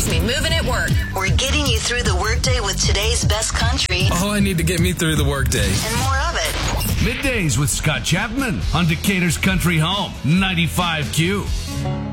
keeps me moving at work. We're getting you through the workday with today's best country. All I need to get me through the workday. And more of it. Middays with Scott Chapman on Decatur's Country Home, 95Q.